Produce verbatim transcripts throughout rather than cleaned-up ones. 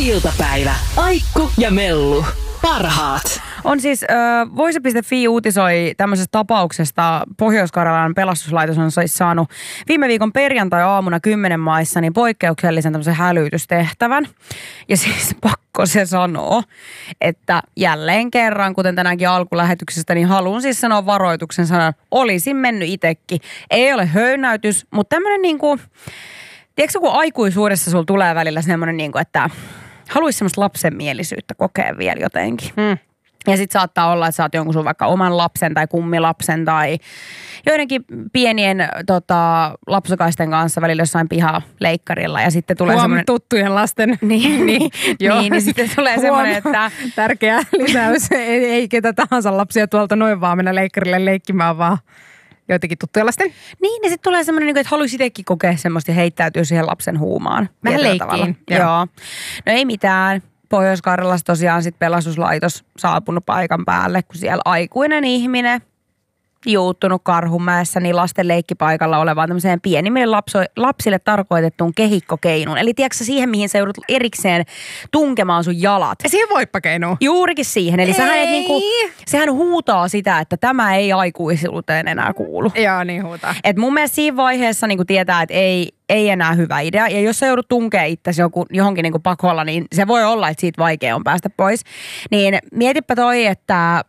Iltapäivä. Aikku ja Mellu. Parhaat. On siis, äh, Voise piste fi uutisoi tämmöisestä tapauksesta. Pohjois-Karjalan pelastuslaitos on siis saanut viime viikon perjantai-aamuna kymmenen maissa niin poikkeuksellisen tämmöisen hälytystehtävän. Ja siis pakko se sanoa, että jälleen kerran, kuten tänäänkin alkulähetyksestä, niin haluan siis sanoa varoituksen sanan. Olisin mennyt itsekin. Ei ole höynäytys, mutta tämmöinen niinku, tiedätkö kun aikuisuudessa sulla tulee välillä semmoinen niinku, että haluaisi semmoista lapsenmielisyyttä kokea vielä jotenkin. Hmm. Ja sit saattaa olla, että sä oot jonkun sun vaikka oman lapsen tai kummilapsen tai joidenkin pienien tota, lapsukaisten kanssa välillä jossain pihaleikkarilla. Ja sitten tulee semmoinen... tuttujen lasten. Niin, niin, niin, niin sitten tulee semmoinen, että... Tärkeä lisäys. ei, ei ketä tahansa lapsia tuolta noin vaan mennä leikkarille leikkimään, vaan joitakin tuttuja lasten. Niin, niin sitten tulee semmoinen, että haluaisi itsekin kokea semmoista ja heittäytyy siihen lapsen huumaan. Vähän leikkiin. Joo. Joo. No ei mitään. Pohjois-Karjalassa tosiaan sitten pelastuslaitos saapunut paikan päälle, kun siellä aikuinen ihminen juuttunut Karhumäessä niin lasten leikkipaikalla olevaan tämmöiseen pienimmille lapso, lapsille tarkoitettuun kehikkokeinuun. Eli tiedätkö siihen, mihin sä joudut erikseen tunkemaan sun jalat? Ja siihen voippakeinuun? Juurikin siihen. Eli sähän et niinku, sehän huutaa sitä, että tämä ei aikuisuuteen enää kuulu. Joo, niin huutaa. Et mun mielestä siinä vaiheessa niinku tietää, että ei, ei enää hyvä idea. Ja jos sä joudut tunkemaan itsesi johonkin niinku pakolla, niin se voi olla, että siitä vaikea on päästä pois. Niin mietipä toi, että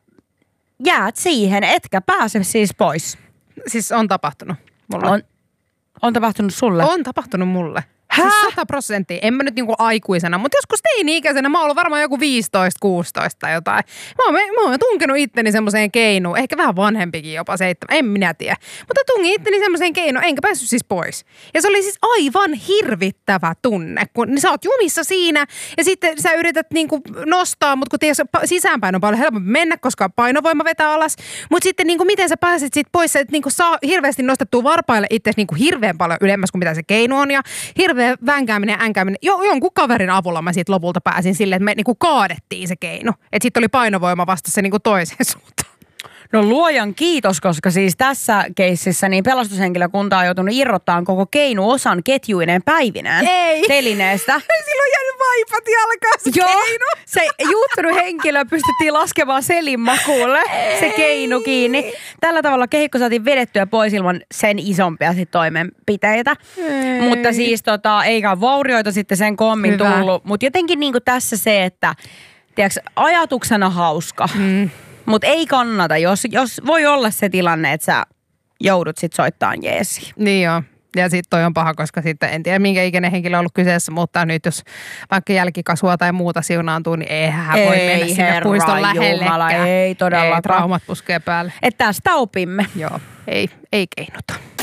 jäät siihen, etkä pääse siis pois. Siis on tapahtunut mulle. On, on tapahtunut sulle? On tapahtunut mulle. Häh? Siis sata prosenttia. En mä nyt niinku aikuisena, mutta joskus teini-ikäisenä mä oon ollut varmaan joku viisitoista kuusitoista tai jotain. Mä oon, mä oon tunkenut itteni semmoiseen keinuun. Ehkä vähän vanhempikin jopa seitsemän. En minä tiedä. Mutta tungin itteni semmoiseen keinuun, enkä päässyt siis pois. Ja se oli siis aivan hirvittävä tunne, kun niin sä oot jumissa siinä ja sitten sä yrität niinku nostaa, mutta kun tiedät, sisäänpäin on paljon helpompi mennä, koska painovoima vetää alas. Mutta sitten niinku miten sä pääset siitä pois, että niinku saa hirveästi nostettua varpaille itseäsi niinku hirveän paljon ylemmäs kuin mitä se keinu on ja hirveän vänkääminen ja änkääminen. Jo, jonkun kaverin avulla mä siitä lopulta pääsin silleen, että me niinku kaadettiin se keino. Että sitten oli painovoima vastassa niinku toiseen suuntaan. No luojan kiitos, koska siis tässä keississä niin pelastushenkilökunta on joutunut irrottamaan koko keinuosan ketjuineen päivinään Ei. telineestä. Ei silloin jäänyt vaipat jalkaan se Joo, keinu. se juuttunut henkilö pystyttiin laskemaan selin makuulle se keinu kiinni. Tällä tavalla kehikko saatiin vedettyä pois ilman sen isompia sit toimenpiteitä. Ei. Mutta siis tota, eikä vaurioita sitten sen kommin Hyvä. tullut. Mutta jotenkin niinku tässä se, että tiedätkö, ajatuksena hauska. Mm. Mutta ei kannata, jos, jos voi olla se tilanne, että sä joudut sit soittamaan jeesiin. Niin joo. Ja sitten toi on paha, koska sitten en tiedä minkä ikäinen henkilö on ollut kyseessä, mutta nyt jos vaikka jälkikasvua tai muuta siunaantuu, niin eihän ei, voi mennä sinne puiston lähellekään. Ei todellakaan. Ei, traumat puskee päälle. Että tästä opimme. Joo, ei, ei keinuta.